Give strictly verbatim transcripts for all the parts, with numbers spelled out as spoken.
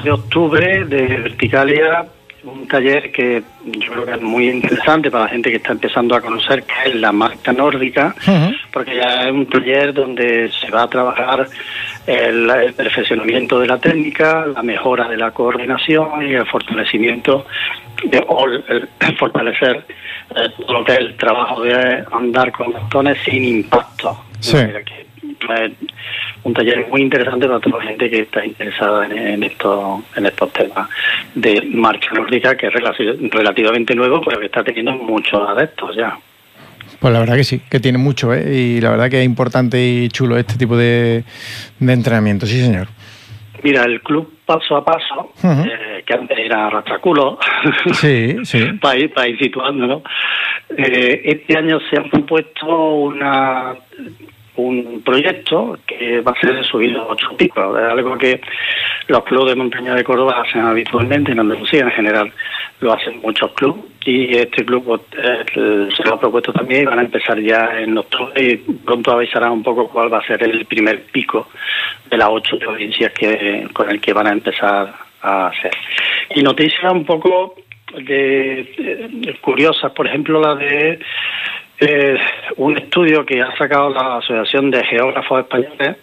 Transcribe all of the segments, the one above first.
de octubre de Verticalia, un taller que yo creo que es muy interesante para la gente que está empezando a conocer qué es la marca nórdica, uh-huh. porque ya es un taller donde se va a trabajar el, el perfeccionamiento de la técnica, la mejora de la coordinación y el fortalecimiento de, o el, el fortalecer eh, todo lo que es el trabajo de andar con bastones sin impacto. Sí. Es un taller muy interesante para toda la gente que está interesada en, en estos en estos temas de marcha nórdica, que es relativamente nuevo, pero que está teniendo muchos adeptos ya. Pues la verdad que sí, que tiene mucho, ¿eh? Y la verdad que es importante y chulo este tipo de, de entrenamiento, sí señor. Mira, el club Paso a Paso, uh-huh. eh, que antes era Arrastraculo, sí, sí. para ir, para ir situándolo, eh, este año se han propuesto una... un proyecto que va a ser de subida a ocho picos, es algo que los clubes de montaña de Córdoba hacen habitualmente, en Andalucía en general lo hacen muchos clubes, y este club eh, se lo ha propuesto también y van a empezar ya en octubre, y pronto avisarán un poco cuál va a ser el primer pico de las ocho provincias que con el que van a empezar a hacer. Y noticias un poco de, de curiosas, por ejemplo la de Eh, un estudio que ha sacado la Asociación de Geógrafos Españoles,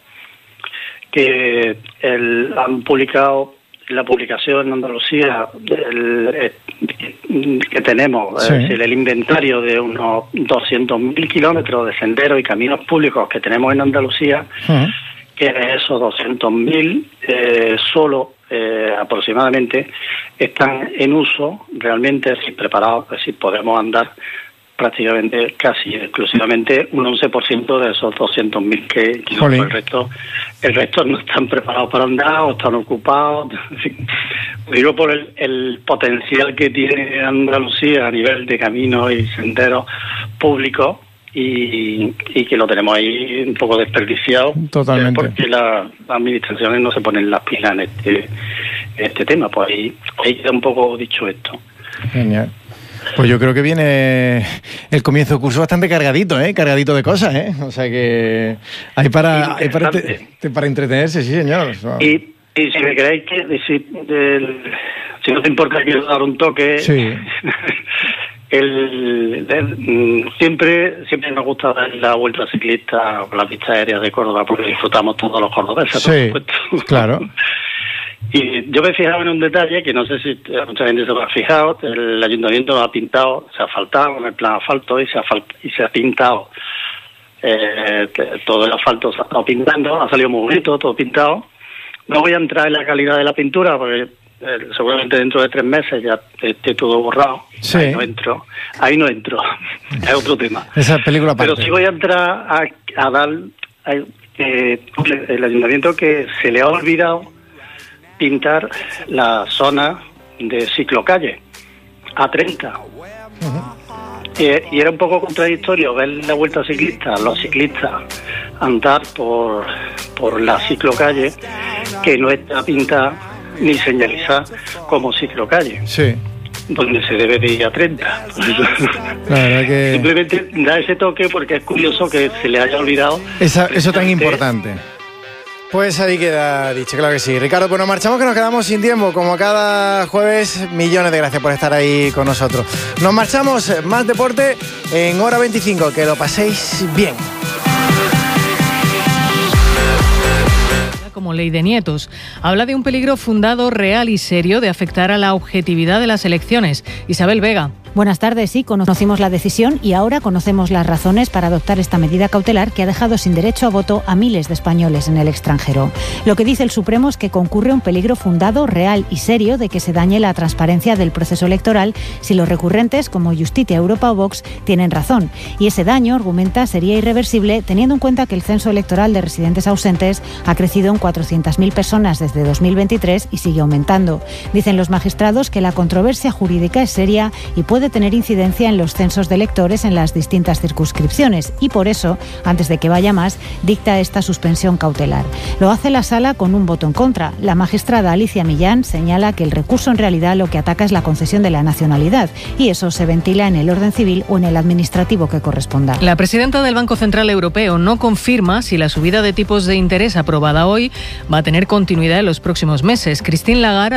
que el, han publicado la publicación en Andalucía el, el, que tenemos, sí. es decir, el inventario de unos doscientos mil kilómetros de senderos y caminos públicos que tenemos en Andalucía, uh-huh. que de esos doscientos mil, eh, solo eh, aproximadamente están en uso realmente, es decir, preparados, es decir, podemos andar prácticamente casi exclusivamente un once por ciento de esos doscientos mil que, que no, el resto el resto no están preparados para andar o están ocupados. Digo por el, el potencial que tiene Andalucía a nivel de caminos y senderos públicos y, y que lo tenemos ahí un poco desperdiciado. Totalmente. Porque la, las administraciones no se ponen las pilas en este, en este tema. Pues ahí, ahí queda un poco dicho esto. Genial. Pues yo creo que viene el comienzo del curso bastante cargadito, ¿eh? Cargadito de cosas, ¿eh? O sea que hay para, hay para, te, te, para entretenerse, sí, señor. Y, y si me creéis que, si, del, si no te importa, quiero dar un toque. Sí. el, el, siempre siempre nos gusta dar la vuelta ciclista por la pista aérea de Córdoba, porque disfrutamos todos los cordobeses, sí, por supuesto. Claro. Y yo me he fijado en un detalle que no sé si mucha gente se lo ha fijado. El ayuntamiento ha pintado, se ha asfaltado en el plan asfalto y se ha, y se ha pintado. Eh, todo el asfalto se ha estado pintando, ha salido muy bonito, todo pintado. No voy a entrar en la calidad de la pintura porque eh, seguramente dentro de tres meses ya esté todo borrado. Sí. Ahí no entro, ahí no entro. Es otro tema. Esa película aparte. Pero sí voy a entrar a, a dar a, eh, el ayuntamiento que se le ha olvidado pintar la zona de ciclocalle A treinta. Uh-huh. Y, y era un poco contradictorio ver la vuelta ciclista, los ciclistas andar por, por la ciclocalle que no está pintada ni señalizada como ciclocalle. Sí. Donde se debe de ir a treinta. La verdad que... Simplemente da ese toque porque es curioso que se le haya olvidado. Esa, eso tan importante. Pues ahí queda dicho, claro que sí. Ricardo, pues nos marchamos, que nos quedamos sin tiempo. Como cada jueves, millones de gracias por estar ahí con nosotros. Nos marchamos, más deporte en hora veinticinco. Que lo paséis bien. Como ley de nietos. Habla de un peligro fundado, real y serio de afectar a la objetividad de las elecciones. Isabel Vega. Buenas tardes, sí, conocimos la decisión y ahora conocemos las razones para adoptar esta medida cautelar que ha dejado sin derecho a voto a miles de españoles en el extranjero. Lo que dice el Supremo es que concurre un peligro fundado, real y serio de que se dañe la transparencia del proceso electoral si los recurrentes, como Justicia, Europa o Vox, tienen razón. Y ese daño, argumenta, sería irreversible teniendo en cuenta que el censo electoral de residentes ausentes ha crecido en cuatrocientas mil personas desde dos mil veintitrés y sigue aumentando. Dicen los magistrados que la controversia jurídica es seria y puede puede tener incidencia en los censos de electores en las distintas circunscripciones y por eso, antes de que vaya más, dicta esta suspensión cautelar. Lo hace la Sala con un voto en contra. La magistrada Alicia Millán señala que el recurso en realidad lo que ataca es la concesión de la nacionalidad y eso se ventila en el orden civil o en el administrativo que corresponda. La presidenta del Banco Central Europeo no confirma si la subida de tipos de interés aprobada hoy va a tener continuidad en los próximos meses. Christine Lagarde